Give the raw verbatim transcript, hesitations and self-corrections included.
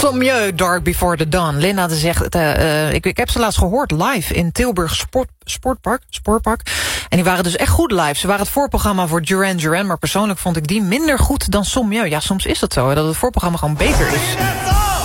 Sommieu, Dark Before the Dawn. Linda zegt, uh, uh, ik, ik heb ze laatst gehoord live in Tilburg Sport, Sportpark, Sportpark. En die waren dus echt goed live. Ze waren het voorprogramma voor Duran Duran, maar persoonlijk vond ik die minder goed dan Sommieu. Ja, soms is dat zo, hè, dat het voorprogramma gewoon beter is.